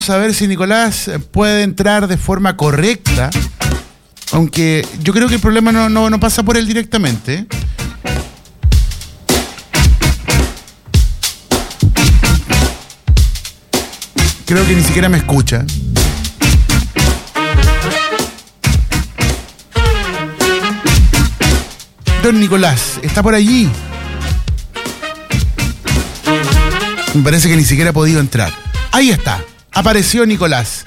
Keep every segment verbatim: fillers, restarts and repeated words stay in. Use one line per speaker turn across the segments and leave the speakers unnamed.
a ver si Nicolás puede entrar de forma correcta, aunque yo creo que el problema no, no, no pasa por él directamente. Creo que ni siquiera me escucha. Don Nicolás, ¿está por allí? Me parece que ni siquiera ha podido entrar. Ahí está, apareció Nicolás.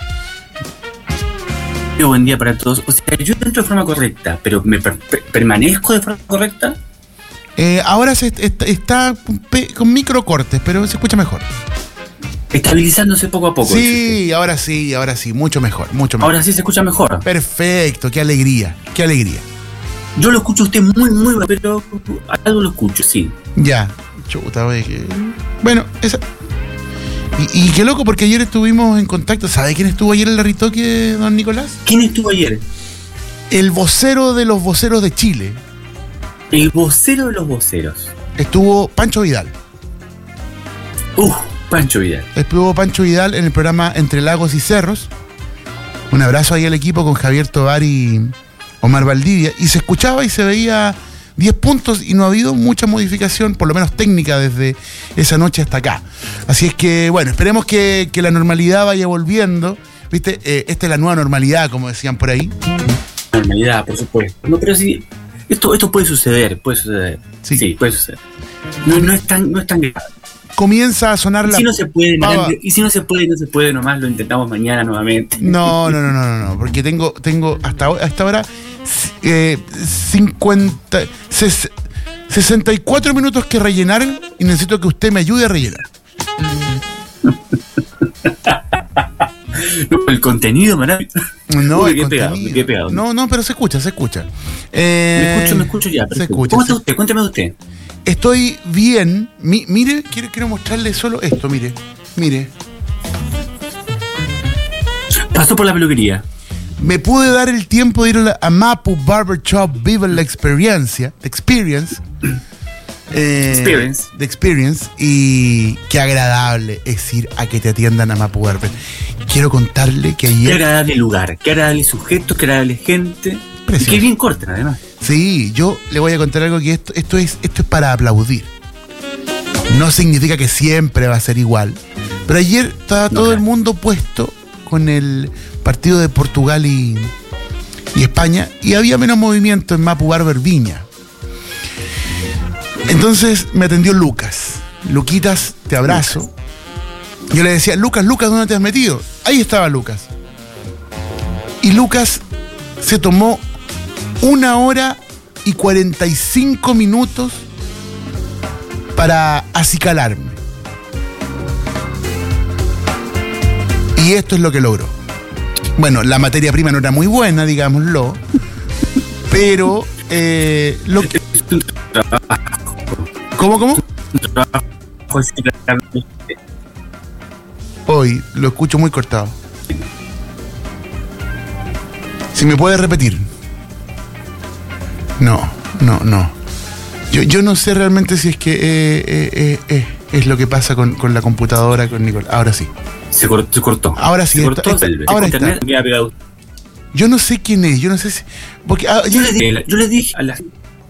Buen día para todos. O sea, yo entro de forma correcta, pero ¿me per- per- permanezco de forma correcta?
Eh, ahora se está, está con microcortes, pero se escucha mejor.
Estabilizándose poco a poco.
Sí, ahora sí, ahora sí, mucho mejor, mucho mejor.
Ahora sí se escucha mejor.
Perfecto, qué alegría, qué alegría.
Yo lo escucho a usted muy, muy bien, pero algo lo escucho, sí.
Ya, chuta, oye, que... Bueno, esa... Y, y qué loco, porque ayer estuvimos en contacto. ¿Sabe quién estuvo ayer en la Ritoque, don Nicolás?
¿Quién estuvo ayer?
El vocero de los voceros de Chile.
El vocero de los voceros.
Estuvo Pancho Vidal.
Uf, Pancho Vidal.
Estuvo Pancho Vidal en el programa Entre Lagos y Cerros. Un abrazo ahí al equipo con Javier Tovar y Omar Valdivia. Y se escuchaba y se veía diez puntos y no ha habido mucha modificación, por lo menos técnica, desde esa noche hasta acá. Así es que, bueno, esperemos que, que la normalidad vaya volviendo. ¿Viste? Eh, esta es la nueva normalidad, como decían por ahí.
Normalidad, por supuesto. No, pero sí, esto, esto puede suceder, puede suceder. Sí, sí puede suceder. No, no, es tan, no es tan grave.
Comienza a sonar
¿Y
la...
si no se puede,
pava.
Y si no se puede, no se puede, nomás lo intentamos mañana nuevamente.
No, no, no, no, no, no, porque tengo, tengo hasta, hasta ahora eh, cincuenta, ses, sesenta y cuatro minutos que rellenar y necesito que usted me ayude a rellenar.
No, el contenido, maravilloso.
No,
Uy,
el
qué
contenido.
pegado, qué pegado.
No, no, pero se escucha, se escucha. Eh,
me escucho, me escucho ya.
Se escucha.
¿Cómo está
se...
usted? Cuénteme de usted.
Estoy bien. Mi, mire, quiero, quiero mostrarle solo esto, mire. Mire.
Pasó por la peluquería.
Me pude dar el tiempo de ir a, la, a Mapu Barber Shop, viva la experiencia. Experience. Eh,
experience.
De experience. Y qué agradable es ir a que te atiendan a Mapu Barber. Quiero contarle que ayer...
Qué agradable lugar, qué agradable sujeto, qué agradable gente. Precioso. Y qué bien cortan, además.
Sí, yo le voy a contar algo que esto, esto, es, esto es para aplaudir. No significa que siempre va a ser igual. Pero ayer estaba todo no, el mundo puesto con el partido de Portugal y, y España y había menos movimiento en Mapu Barber Viña. Entonces me atendió Lucas. Luquitas, te abrazo. Yo le decía, Lucas, Lucas, ¿dónde te has metido? Ahí estaba Lucas. Y Lucas se tomó una hora y cuarenta y cinco minutos para acicalarme. Y esto es lo que logró. Bueno, la materia prima no era muy buena, digámoslo, pero eh, lo que... ¿Cómo, cómo? Hoy lo escucho muy cortado. Si me puede repetir. No, no, no. Yo, yo no sé realmente si es que eh, eh, eh, eh, es lo que pasa con, con la computadora, con Nicolás. Ahora sí.
Se cortó. Se cortó.
Ahora sí.
Se
está,
cortó.
está, ahora está. Yo no sé quién es. Yo no sé si. Porque, ah,
yo, yo, le dije, yo le dije a la.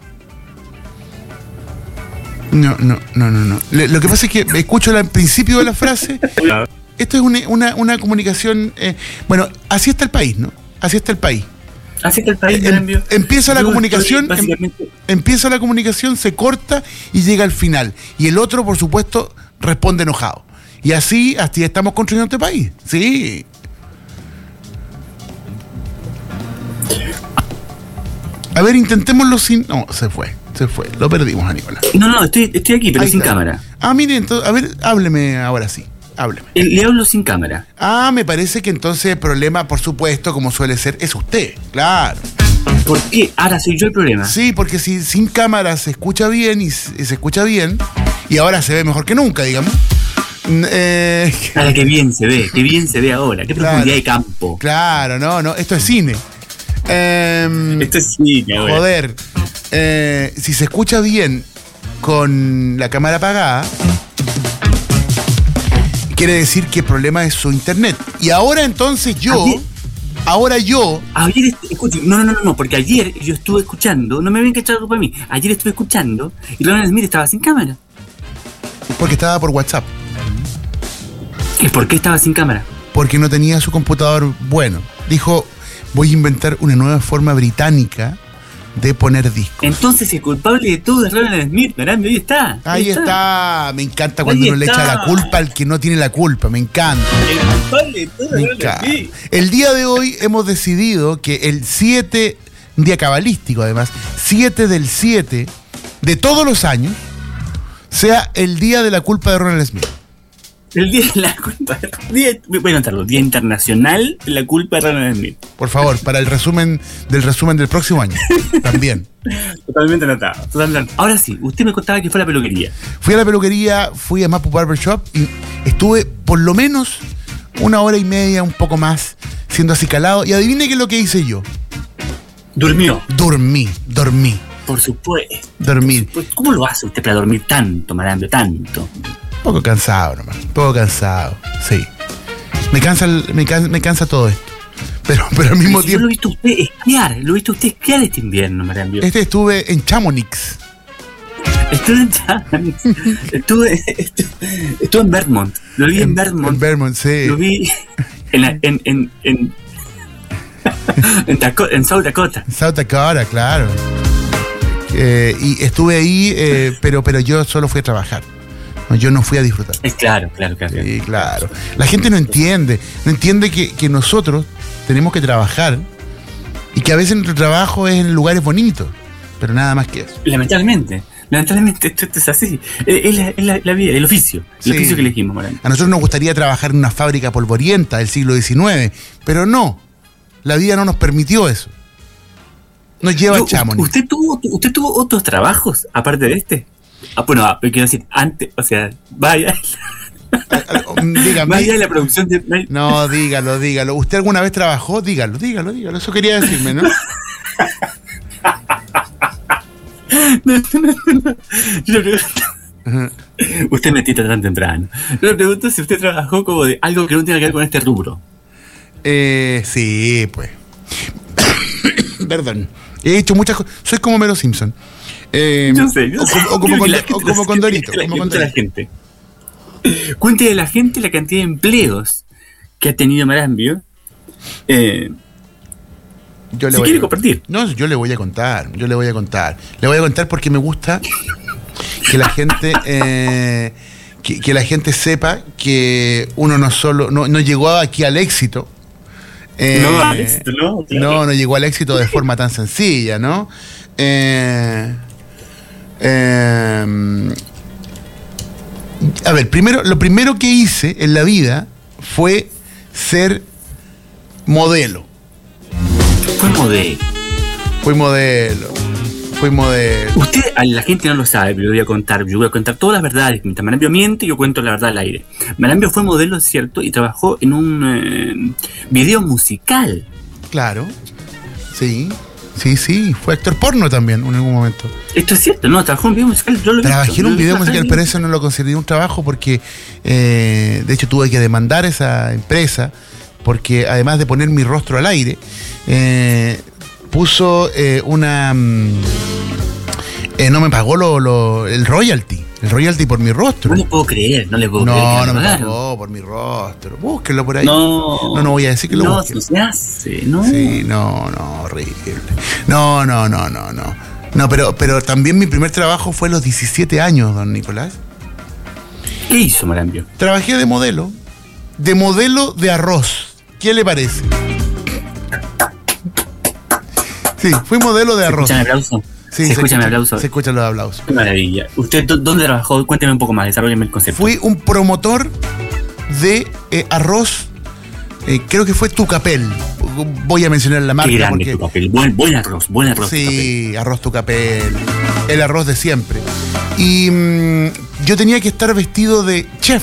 No, no, no, no, no. Le, lo que pasa es que escucho al principio de la frase. Esto es una, una, una comunicación. Eh, bueno, así está el país, ¿no? Así está el país.
Así está el país.
Eh, em, empieza la yo comunicación, básicamente... em, empieza la comunicación, se corta y llega al final. Y el otro, por supuesto, responde enojado. Y así, así estamos construyendo este país. Sí. A ver, intentémoslo sin. No, se fue, se fue. Lo perdimos a Nicolás.
No, no, estoy, estoy aquí, pero ahí sin está. Cámara.
Ah, mire, entonces, a ver, hábleme ahora sí. Hábleme.
Le hablo sin cámara.
Ah, me parece que entonces el problema, por supuesto, como suele ser, es usted. Claro.
¿Por qué? Ahora soy yo el problema.
Sí, porque si sin cámara se escucha bien y se, y se escucha bien, y ahora se ve mejor que nunca, digamos.
Eh, ahora qué bien se ve, qué bien se ve ahora. Qué
claro,
profundidad de campo.
Claro, no, no, esto es cine. Eh,
esto es cine, ahora.
Joder. Eh, si se escucha bien con la cámara apagada, quiere decir que el problema es su internet. Y ahora entonces yo, ayer, ahora yo...
Ayer, escuche, no, no, no, no, porque ayer yo estuve escuchando, no me ven que echar culpa a mí, ayer estuve escuchando y Ronald Smith estaba sin cámara.
Porque estaba por WhatsApp.
¿Y por qué estaba sin cámara?
Porque no tenía su computador bueno. Dijo, voy a inventar una nueva forma británica de poner discos.
Entonces el culpable de todo es Ronald Smith, Marambio, ahí está.
Ahí, ahí está. está. Me encanta cuando
ahí
uno
está.
le echa la culpa al que no tiene la culpa. Me encanta.
El culpable de todo es Ronald Smith.
El día de hoy hemos decidido que el siete, un día cabalístico además, siete del siete de todos los años, sea el día de la culpa de Ronald Smith.
El día de la culpa. Día, voy a anotarlo. Día Internacional de la culpa de Ronald Smith.
Por favor, para el resumen del resumen del próximo año. También.
Totalmente anotado. Totalmente. Ahora sí, usted me contaba que fue a la peluquería.
Fui a la peluquería, fui a Mapu Barber Shop y estuve por lo menos una hora y media, un poco más, siendo acicalado. Y adivine qué es lo que hice yo.
Durmió.
Dormí, dormí.
Por supuesto.
Dormir.
Por supuesto. ¿Cómo lo hace usted para dormir tanto, Marambio, tanto?
Un poco cansado nomás, un poco cansado, sí. Me cansa, el, me, cansa, me cansa todo esto. Pero, pero al mismo
si
tiempo...
Yo lo he visto usted esquiar, lo he visto usted esquiar este invierno, Marambio.
Este estuve en Chamonix.
Estuve en Chamonix. estuve, estuve, estuve en Vermont. Lo vi en, en Vermont.
En Vermont, sí.
Lo vi en la, en, en, en, en, Taco, en South Dakota.
South Dakota, claro. Eh, y estuve ahí, eh, pero, pero yo solo fui a trabajar. Yo no fui a disfrutar.
Es claro, claro, claro.
Sí, claro. La gente no entiende, no entiende que, que nosotros tenemos que trabajar y que a veces nuestro trabajo es en lugares bonitos, pero nada más que eso.
Lamentablemente, lamentablemente esto, esto es así. Es la, es la, la vida, el oficio, el sí. oficio que elegimos, Morán.
A nosotros nos gustaría trabajar en una fábrica polvorienta del siglo diecinueve, pero no, la vida no nos permitió eso. Nos lleva
Yo,
a Chamonix.
¿Usted tuvo, ¿Usted tuvo otros trabajos aparte de este? Ah, bueno, ah, quiero decir, antes, o sea, vaya.
Dígame.
Vaya la producción de.
No, dígalo, dígalo. ¿Usted alguna vez trabajó? Dígalo, dígalo, dígalo. Eso quería decirme, ¿no?
no, no, no. Yo le pregunto. Uh-huh. Usted me tita tan temprano. Yo le pregunto si usted trabajó como de algo que no tiene que ver con este rubro.
Eh, sí, pues. Perdón. He hecho muchas cosas. Soy como Mero Simpson. Eh,
yo sé, yo
o,
sé.
O, o como, con, o como Condorito. Como
Condorito. La gente. Cuente de la gente la cantidad de empleos que ha tenido Marambio. Eh,
yo le
si
voy
quiere
a,
compartir.
No, yo le voy a contar. Yo le voy a contar. Le voy a contar porque me gusta que la gente eh, que, que la gente sepa que uno no solo no, no llegó aquí al éxito.
Eh, no, al éxito, no.
Claro. No, no llegó al éxito de forma tan sencilla, ¿no? Eh, eh, a ver, primero, lo primero que hice en la vida fue ser modelo.
Fue modelo.
Fui modelo. Fui modelo.
Usted, la gente no lo sabe, pero yo voy a contar. Yo voy a contar todas las verdades. Mientras Marambio miente, yo cuento la verdad al aire. Marambio fue modelo, es cierto, y trabajó en un eh, video musical.
Claro. Sí. Sí, sí, fue actor porno también en algún momento.
Esto es cierto, no, trabajó en un video musical. Yo lo
Trabajé
visto,
en un video musical,
bien.
pero eso no lo consideré un trabajo porque, eh, de hecho, tuve que demandar a esa empresa porque, además de poner mi rostro al aire, eh, puso eh, una... Eh, no me pagó lo, lo, el royalty. El royalty por mi rostro.
No le puedo creer, no le puedo
no,
creer.
No, no me pagó por mi rostro. Búsquenlo por ahí.
No,
no, no voy a decir que lo
no,
busquen.
No, se hace, ¿no?
Sí, no, no, horrible. No, no, no, no, no. No, pero, pero también mi primer trabajo fue a los diecisiete años, don Nicolás.
¿Qué hizo Marambio?
Trabajé de modelo. De modelo de arroz. ¿Qué le parece? Sí, fui modelo de arroz.
¿Se escucha el aplauso?
Sí,
se, se escucha mi aplauso.
Se escuchan los aplausos.
Qué maravilla. ¿Usted dónde trabajó? Cuénteme un poco más, desarrolleme el concepto.
Fui un promotor de eh, arroz, eh, creo que fue Tucapel. Voy a mencionar la marca.
Qué grande
porque...
Tucapel. Buen, buen arroz, buen arroz.
Sí,
Tucapel.
Arroz Tucapel. El arroz de siempre. Y mmm, yo tenía que estar vestido de chef.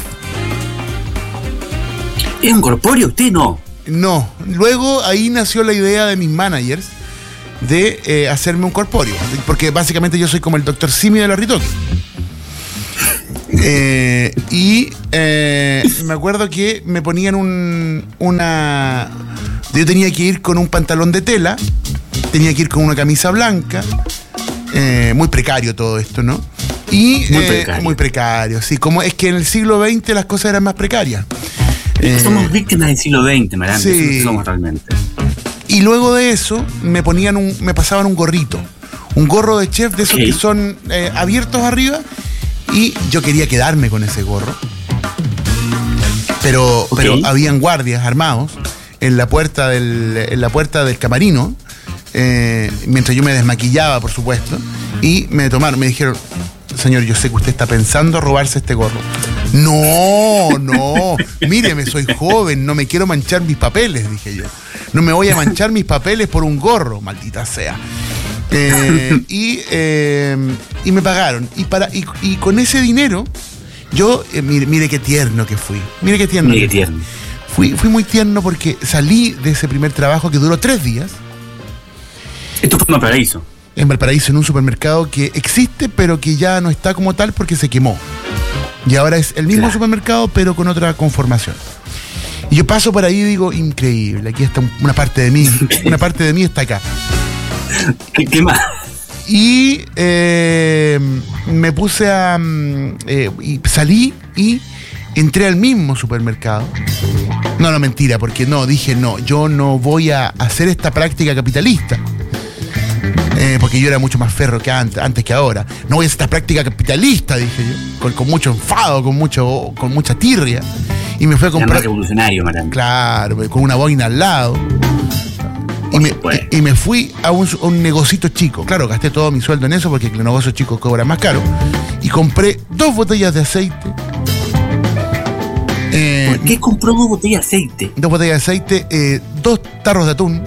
¿Es un corpóreo? ¿Usted no?
No. Luego ahí nació la idea de mis managers de eh, hacerme un corpóreo, porque básicamente yo soy como el doctor Simi de la Ritoque. Eh, y eh, me acuerdo que me ponían un, una... Yo tenía que ir con un pantalón de tela, tenía que ir con una camisa blanca, eh, muy precario todo esto, ¿no? Y
Muy
eh,
precario.
muy precario, sí, como es que en el siglo veinte las cosas eran más precarias. Eh,
Somos víctimas del siglo veinte, Marambio,
sí.
eso somos realmente.
Y luego de eso me ponían un, me pasaban un gorrito, un gorro de chef de esos
Ok.
que son eh, abiertos arriba, y yo quería quedarme con ese gorro. Pero,
Ok.
pero habían guardias armados en la puerta del, en la puerta del camarino, eh, mientras yo me desmaquillaba, por supuesto, y me tomaron, me dijeron: señor, yo sé que usted está pensando robarse este gorro. No, no, míreme, soy joven, no me quiero manchar mis papeles, dije yo. No me voy a manchar mis papeles por un gorro, maldita sea. Eh, y, eh, y me pagaron. Y, para, y, y con ese dinero, yo, eh, mire, mire qué tierno que fui. Mire qué tierno.
Mire
que
qué tierno.
Fui, fui muy tierno porque salí de ese primer trabajo que duró tres días
Esto fue un paraíso.
en Valparaíso, en un supermercado que existe, pero que ya no está como tal porque se quemó. Y ahora es el mismo
Claro.
supermercado, pero con otra conformación. Y yo paso por ahí y digo: increíble, aquí está un- una parte de mí, una parte de mí está acá.
¿Qué, qué más?
Y eh, me puse a... mm, eh, y salí y entré al mismo supermercado. No, no, mentira, porque no, dije no, yo no voy a hacer esta práctica capitalista. Eh, porque yo era mucho más ferro que antes, antes que ahora. No voy a hacer esta práctica capitalista, dije yo, con, con mucho enfado, con mucho, con mucha tirria. Y me fui a
Era más
comprar,
revolucionario, Marambio.
claro, con una boina al lado. Y me,
supuesto.
y me fui a un, a un negocito chico. Claro, gasté todo mi sueldo en eso porque el negocio chico cobra más caro. Y compré dos botellas de aceite. Eh,
¿Por qué compró dos botellas de aceite?
dos botellas de aceite, eh, dos tarros de atún.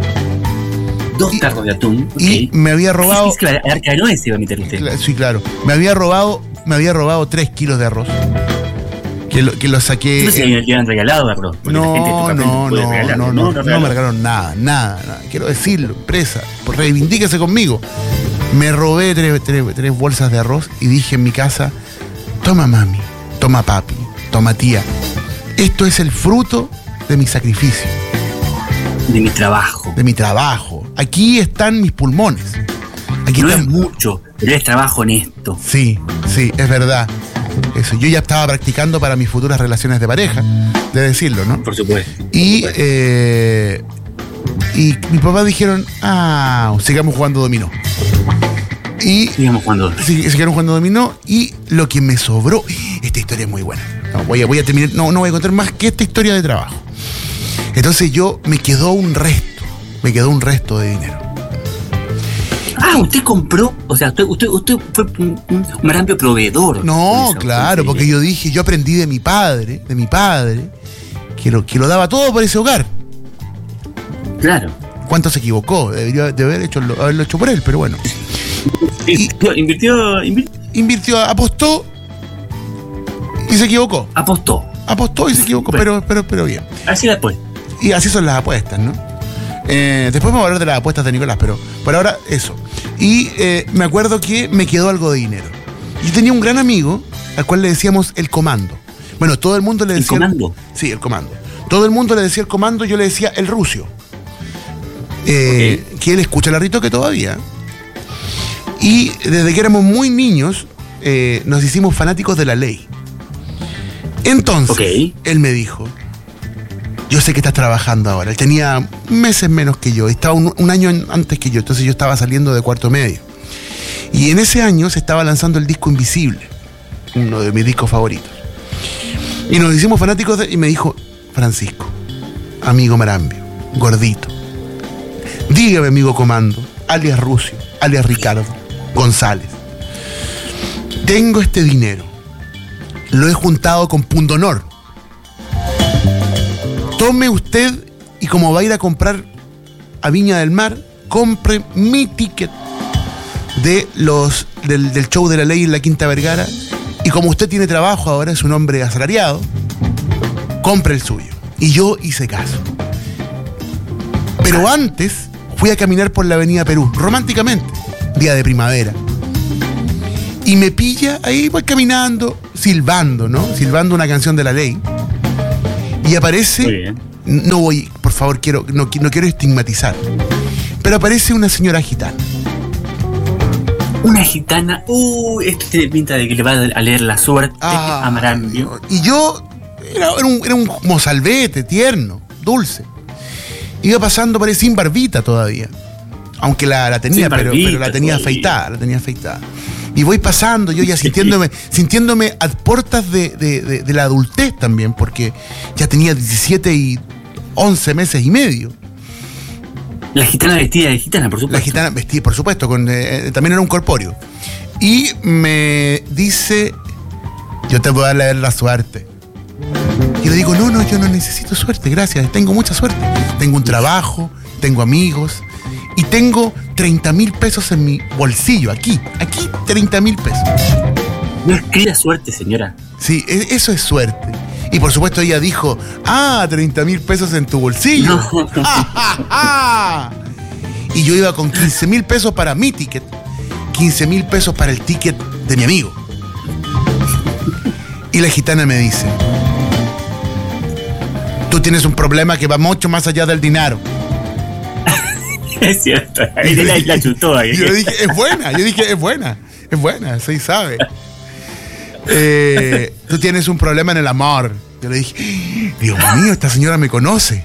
Dos
Y-
tarros de atún.
Y
ok.
me había robado.
Es que al arca de Noé se iba a meter usted.
Cla- Sí, claro. Me había robado, me había robado tres kilos de arroz. Que lo, que lo saqué.
No sé
en-
si le han regalado arroz. porque la gente de tu
No,
papel
no,
puede
no,
regalar.
no, no, no, me
regaló.
regalaron nada, nada, nada. Quiero decirlo, empresa, pues reivindíquese conmigo. Me robé tres, tres, tres bolsas de arroz y dije en mi casa: toma mami, toma papi, toma tía. Esto es el fruto de mi sacrificio,
De mi trabajo.
de mi trabajo. Aquí están mis pulmones. Aquí
No es
están.
mucho, pero es trabajo honesto.
Sí, sí, es verdad. Eso, yo ya estaba practicando para mis futuras relaciones de pareja, de decirlo, ¿no?
Por supuesto.
Y,
por supuesto.
eh, y mis papás dijeron: ah, sigamos jugando dominó. Y
Sigamos jugando.
sig- siguieron jugando dominó. Y lo que me sobró, esta historia es muy buena. No, voy a, voy a terminar, no, no voy a contar más que esta historia de trabajo. Entonces yo, me quedó un resto, me quedó un resto de dinero.
Ah, usted compró, o sea, usted, usted, usted fue un, un, un Marambio proveedor.
No,
Con esa-
claro,
con esa
porque
idea.
yo dije, yo aprendí de mi padre, de mi padre, que lo, que lo daba todo por ese hogar.
Claro.
¿Cuánto se equivocó? Debería de haber hecho, lo- haberlo hecho por él, pero bueno.
Invirtió, invirtió, invirtió,
Invirtió, apostó y se equivocó.
apostó.
Apostó y se equivocó,
Bueno.
pero, pero, pero bien.
Así después.
Y así son las apuestas, ¿no? Eh, después vamos a hablar de las apuestas de Nicolás, pero por ahora eso. Y eh, me acuerdo que me quedó algo de dinero. Yo tenía un gran amigo al cual le decíamos el comando. Bueno, todo el mundo le
¿El
decía...
comando?
Sí, el comando. Todo el mundo le decía el comando, yo le decía el rucio. Eh,
Ok.
Que él escucha la Ritoque todavía. Y desde que éramos muy niños, eh, nos hicimos fanáticos de la ley. Entonces,
Ok.
él me dijo: yo sé que estás trabajando ahora. Él tenía meses menos que yo, estaba un, un año en- antes que yo, entonces yo estaba saliendo de cuarto medio. Y en ese año se estaba lanzando el disco Invisible, uno de mis discos favoritos. Y nos hicimos fanáticos de, y me dijo: Francisco, amigo Marambio, gordito, dígame, amigo Comando, alias Rucio, alias Ricardo González, tengo este dinero, lo he juntado con pundonor. Tome usted y como va a ir a comprar a Viña del Mar, compre mi ticket de los, del, del show de la ley en la Quinta Vergara, y como usted tiene trabajo ahora, es un hombre asalariado, compre el suyo. Y yo hice caso. Pero antes fui a caminar por la avenida Perú, románticamente, día de primavera. Y me pilla, ahí voy caminando, silbando, ¿no? Silbando una canción de La Ley. Y aparece, no voy, por favor, quiero, no, no quiero estigmatizar, pero aparece una señora gitana.
Una gitana, uh, esto tiene pinta de que le va a leer la suerte ah, a Marambio.
Y yo, era, era, un, era un mozalbete, tierno, dulce. Iba pasando por ahí sin barbita todavía. Aunque la, la tenía, pero, barbita, pero la tenía todavía. afeitada, la tenía afeitada. Y voy pasando, yo ya sintiéndome, sintiéndome a puertas de, de, de, de la adultez también, porque ya tenía diecisiete y once meses y medio.
La gitana vestida de gitana, por supuesto.
La gitana vestida, por supuesto, con, eh, también era un corpóreo. Y me dice, yo te puedo darle la suerte. Y le digo, no, no, yo no necesito suerte, gracias, tengo mucha suerte. Tengo un trabajo, tengo amigos y tengo treinta mil pesos en mi bolsillo, aquí, aquí treinta mil pesos.
No escriba suerte, señora.
Sí, eso es suerte. Y por supuesto ella dijo, ah, treinta mil pesos en tu bolsillo. No. ¡Ja, ja, ja! Y yo iba con quince mil pesos para mi ticket, quince mil pesos para el ticket de mi amigo. Y la gitana me dice, tú tienes un problema que va mucho más allá del dinero.
Es cierto, ahí la, la chutó ahí.
Yo dije, es buena, yo dije, es buena, es buena, sí sabe. Eh, tú tienes un problema en el amor. Yo le dije, Dios mío, esta señora me conoce.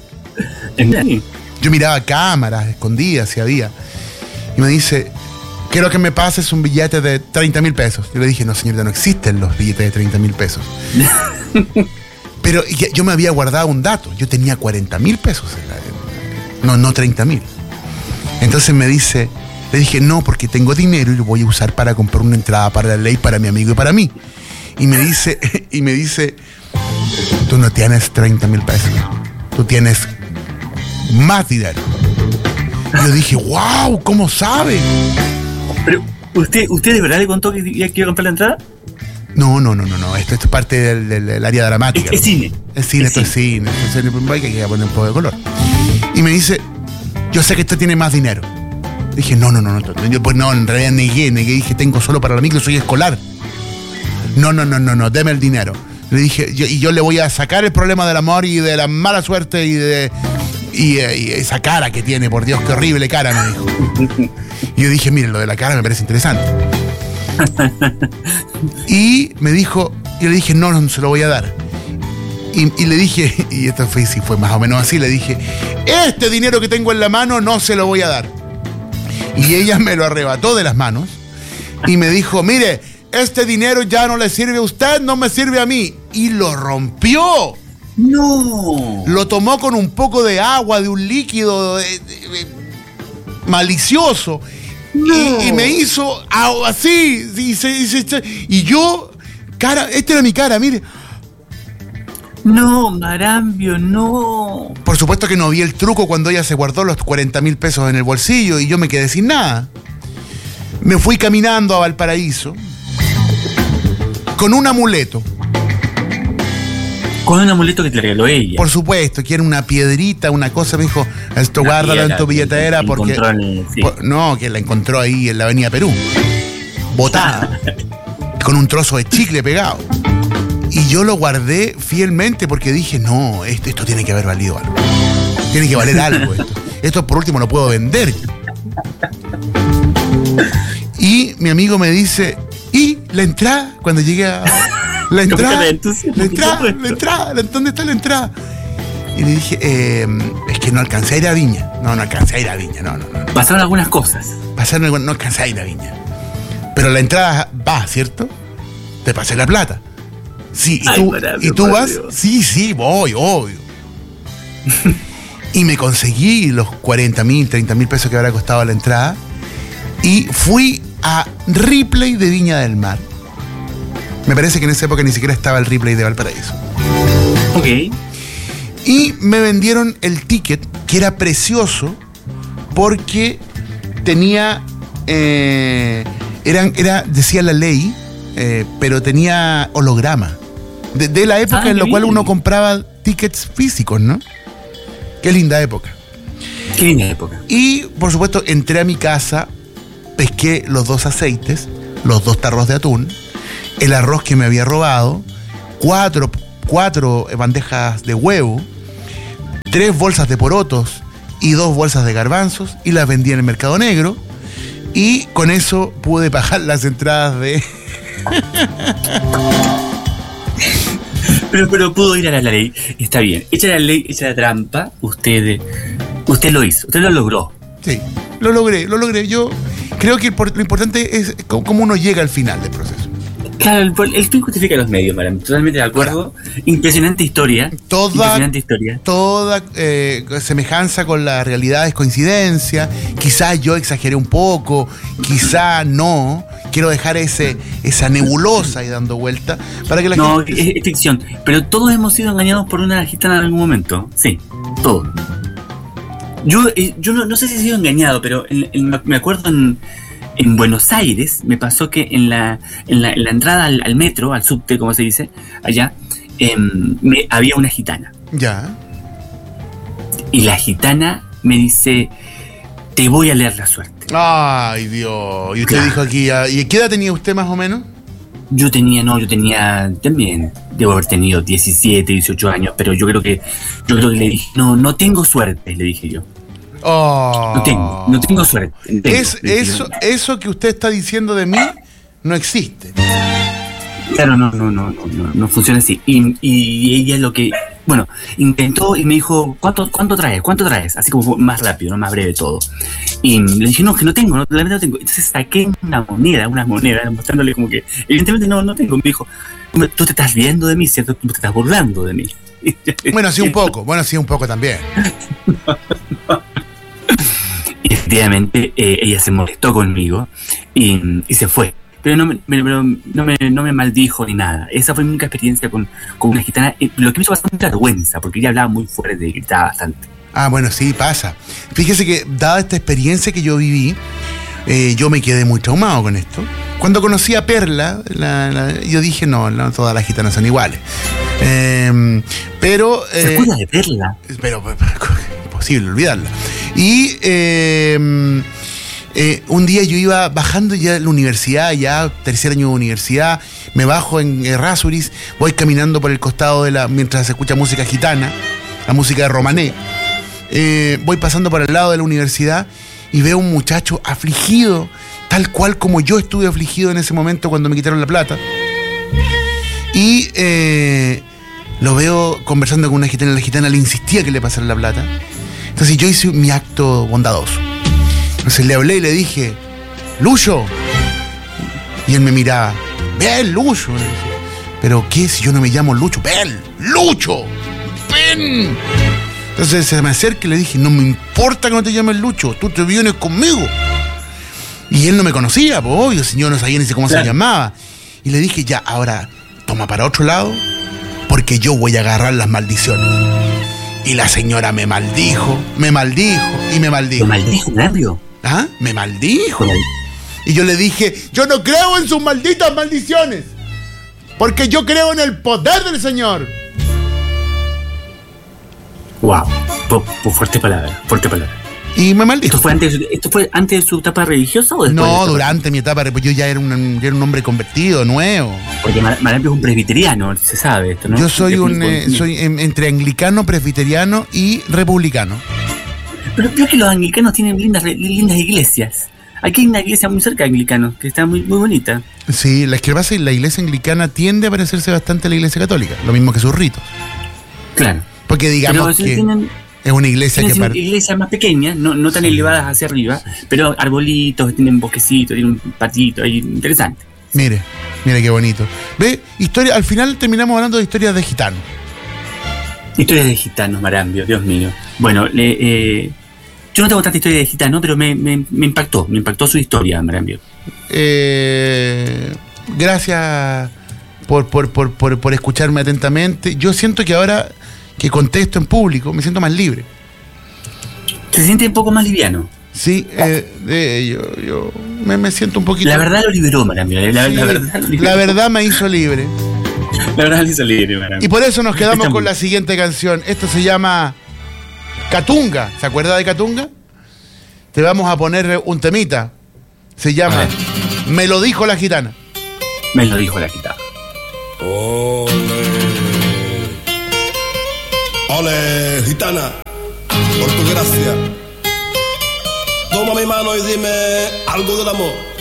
Yo miraba cámaras escondidas si había. Y me dice, quiero que me pases un billete de treinta mil pesos. Yo le dije, no señorita, no existen los billetes de treinta mil pesos. Pero yo me había guardado un dato. Yo tenía cuarenta mil pesos. No, no treinta mil. Entonces me dice, le dije, no, porque tengo dinero y lo voy a usar para comprar una entrada para La Ley, para mi amigo y para mí. Y me dice, y me dice, tú no tienes treinta mil pesos. Tú tienes más dinero. Y yo dije, wow, ¿cómo sabe?
Pero, ¿usted, ¿usted de verdad le contó que iba a comprar la entrada?
No, no, no, no, no. Esto, esto es parte del, del, del área dramática.
Es, es cine.
Es cine, es esto cine. es cine. Entonces hay que poner un poco de color. Y me dice, yo sé que usted tiene más dinero. Dije, no, no, no, no. Yo, pues no, en realidad negué, negué. Dije, tengo solo para la micro, soy escolar. No, no, no, no, no, deme el dinero. Le dije, yo, y yo le voy a sacar el problema del amor y de la mala suerte y de y, y esa cara que tiene, por Dios, qué horrible cara, me dijo. Y yo dije, mire, lo de la cara me parece interesante. Y me dijo, yo le dije, no, no, no se lo voy a dar. Y, y le dije, y esto fue, sí, fue más o menos así, le dije, este dinero que tengo en la mano no se lo voy a dar. Y ella me lo arrebató de las manos y me dijo, mire, este dinero ya no le sirve a usted, no me sirve a mí. Y lo rompió.
No.
Lo tomó con un poco de agua, de un líquido de, de, de, malicioso. No. Y, y me hizo así. Y, se, y, se, y yo, cara, esta era mi cara, mire.
No, Marambio, no.
Por supuesto que no vi el truco cuando ella se guardó los cuarenta mil pesos en el bolsillo y yo me quedé sin nada. Me fui caminando a Valparaíso con un amuleto.
Con un amuleto que te regaló ella.
Por supuesto, que era una piedrita, una cosa, me dijo, esto la guárdalo en tu billetera porque... El, sí. por, no, que la encontró ahí en la avenida Perú. Botada. Con un trozo de chicle pegado. Y yo lo guardé fielmente porque dije, no, esto, esto tiene que haber valido algo. Tiene que valer algo esto. Esto por último lo puedo vender. Y mi amigo me dice, ¿y la entrada? Cuando llegué a... La entrada, la entrada, la entrada, ¿dónde está la entrada? Y le dije, eh, es que no alcancé a ir a Viña. No, no alcancé a ir a Viña, no, no, no.
Pasaron algunas cosas.
Pasaron algunas, no alcancé a ir a Viña. Pero la entrada va, ¿cierto? Te pasé la plata. Sí, y Ay, tú, ¿y tú vas? Dios. Sí, sí, voy, obvio. Y me conseguí los cuarenta mil, treinta mil pesos que habrá costado la entrada. Y fui a Ripley de Viña del Mar. Me parece que en esa época ni siquiera estaba el Ripley de Valparaíso.
Ok.
Y me vendieron el ticket, que era precioso, porque tenía... Eh, eran, era, decía La Ley, eh, pero tenía holograma. De, de la época ah, en la cual uno compraba tickets físicos, ¿no? Qué linda época.
Qué linda época.
Y, por supuesto, entré a mi casa, pesqué los dos aceites, los dos tarros de atún, el arroz que me había robado, cuatro, cuatro bandejas de huevo, tres bolsas de porotos y dos bolsas de garbanzos, y las vendí en el mercado negro, y con eso pude pagar las entradas de...
pero, pero pudo ir a la ley, está bien. Echa la ley, echa la trampa, usted, usted lo hizo, usted lo logró.
Sí, lo logré, lo logré. Yo creo que lo importante es cómo uno llega al final del proceso.
Claro, el, el fin justifica los medios, Maram. Totalmente de acuerdo. Impresionante historia.
Toda,
Impresionante historia.
Toda eh, semejanza con la realidad es coincidencia. Quizás yo exageré un poco, quizás no. Quiero dejar ese esa nebulosa ahí dando vuelta para que la
no,
gente...
No, es, es ficción. Pero todos hemos sido engañados por una gitana en algún momento. Sí, todos. Yo, eh, yo no, no sé si he sido engañado, pero en, en, me acuerdo en... En Buenos Aires me pasó que en la, en la, en la entrada al, al metro, al subte, como se dice, allá, eh, me, había una gitana.
Ya.
Y la gitana me dice, te voy a leer la suerte.
Ay, Dios. Y usted
claro.
dijo aquí, ¿y qué edad tenía usted más o menos?
Yo tenía, no, yo tenía, también, debo haber tenido diecisiete, dieciocho años, pero yo creo que, yo creo que le dije, no, no tengo suerte, le dije yo.
Oh.
No tengo, no tengo suerte. Tengo,
es, eso, eso que usted está diciendo de mí no existe.
Claro, no, no, no, no, no, no funciona así. Y, y ella lo que, bueno, intentó y me dijo, ¿cuánto, cuánto traes? ¿Cuánto traes? Así como más rápido, no más breve todo. Y le dije, no, que no tengo, no, la verdad no tengo. Entonces saqué una moneda, una moneda, mostrándole como que, evidentemente no, no tengo. Me dijo, tú te estás riendo de mí, ¿cierto? Tú te estás burlando de mí.
Bueno, sí, un poco, bueno, sí, un poco también.
no, no. Y efectivamente eh, ella se molestó conmigo y, y se fue. Pero no me, me, no, me, no me maldijo ni nada. Esa fue mi única experiencia con, con una gitana. Lo que me hizo bastante vergüenza, porque ella hablaba muy fuerte y gritaba bastante.
Ah, bueno, sí, pasa. Fíjese que, dada esta experiencia que yo viví, eh, yo me quedé muy traumado con esto. Cuando conocí a Perla, la, la, yo dije, no, no, todas las gitanas son iguales. Eh, pero... Eh,
¿Se acuerda de Perla?
Pero, pero, pero imposible olvidarla. Y eh, eh, un día yo iba bajando ya a la universidad, ya tercer año de universidad, me bajo en Errázuriz, voy caminando por el costado de la, mientras se escucha música gitana, la música de Romané, eh, voy pasando por el lado de la universidad y veo un muchacho afligido, tal cual como yo estuve afligido en ese momento cuando me quitaron la plata. Y eh, lo veo conversando con una gitana, la gitana le insistía que le pasara la plata. Entonces yo hice mi acto bondadoso. Entonces le hablé y le dije, Lucho. Y él me miraba, ven, Lucho. Pero ¿qué si yo no me llamo Lucho? Ven, Lucho, ven. Entonces se me acerca y le dije, no me importa que no te llames Lucho, tú te vienes conmigo. Y él no me conocía, pues obvio, señor, no sabía ni cómo claro. se llamaba. Y le dije, ya, ahora toma para otro lado, porque yo voy a agarrar las maldiciones. Y la señora me maldijo, me maldijo y me maldijo.
¿Me maldijo, Mario?
¿Ah? Me maldijo. Y yo le dije, yo no creo en sus malditas maldiciones, porque yo creo en el poder del Señor.
Wow, por, por fuerte palabra, fuerte palabra.
Y me maldijo.
¿Esto fue antes, esto fue antes de su etapa religiosa o después?
No,
de
durante etapa? mi etapa, pues yo ya era un, ya era un hombre convertido, nuevo.
Porque Marambio es un presbiteriano, se sabe esto, ¿no?
Yo soy un, eh, soy entre anglicano, presbiteriano y republicano.
Pero creo que los anglicanos tienen lindas, lindas iglesias. Aquí hay una iglesia muy cerca de anglicanos, que está muy, muy bonita.
Sí, la que pasa es que la iglesia anglicana tiende a parecerse bastante a la iglesia católica, lo mismo que sus ritos.
Claro.
Porque digamos que...
Tienen,
es una iglesia que...
Tienen iglesias más pequeñas, no, no tan sí. elevadas hacia arriba, pero arbolitos, tienen bosquecitos, tienen un patito ahí, interesante.
Mire, mire qué bonito. Ve, historia, al final terminamos hablando de historias de gitanos.
Historias de gitanos, Marambio, Dios mío. Bueno, le, eh, yo no tengo tanta historia de gitanos, pero me, me, me impactó, me impactó su historia, Marambio.
Eh, gracias por, por, por, por, por escucharme atentamente. Yo siento que ahora que contesto en público, me siento más libre.
¿Se siente un poco más liviano?
Sí, eh, eh, yo, yo me, me siento un poquito...
La verdad lo liberó, Marambio. La,
sí,
la, verdad, lo
la verdad me hizo libre.
La verdad me hizo libre, Marambio.
Y por eso nos quedamos con la siguiente canción. Esto se llama Catunga. ¿Se acuerda de Catunga? Te vamos a poner un temita. Se llama Me lo dijo la gitana.
Me lo dijo la gitana.
Ole. Ole, gitana, por tu gracia. Toma mi mano y dime algo del amor.